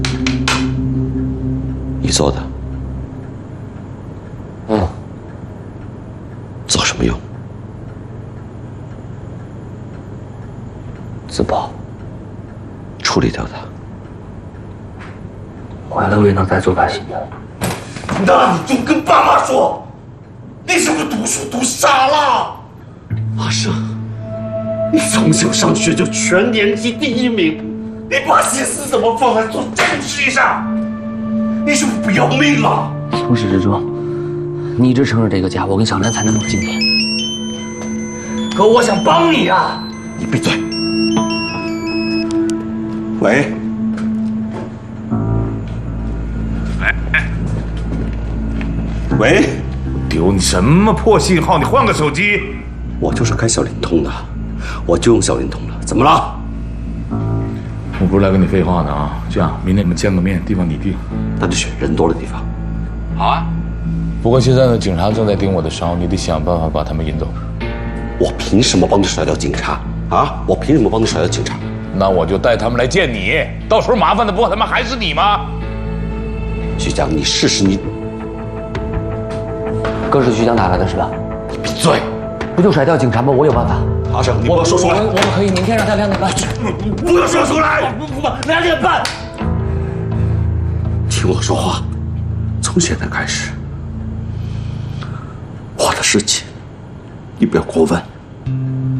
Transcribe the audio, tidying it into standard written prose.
你做的？ 嗯。 做什么用？ 自保。 处理掉它。 坏了我也能再做把新的。 那你就跟爸妈说，你是不是读书读傻了？阿生，你从小上学就全年级第1名，你把心思怎么放在做这种事情上？你是不是不要命了？ 从始至终，你一直撑着这个家，我跟小兰才能到今天。可我想帮你啊！ 你闭嘴！喂。喂， 丢你什么破信号？你换个手机。 我就是开小灵通的，我就用小灵通了，怎么了？ 我不是来跟你废话的啊！这样，明天我们见个面，地方你定。 那就选人多的地方。 好啊。不过现在呢，警察正在盯我的梢，你得想办法把他们引走。 我凭什么帮你甩掉警察啊？我凭什么帮你甩掉警察？ 那我就带他们来见你，到时候麻烦的不他妈还是你吗？ 徐江，你试试你。 哥是徐江打来的是吧？ 你闭嘴！ 不就甩掉警察吗？我有办法。 阿生，你不要说出来。 我们可以明天让他2点半。 不要说出来！ 不，2点半。 听我说话，从现在开始，我的事情你不要过问。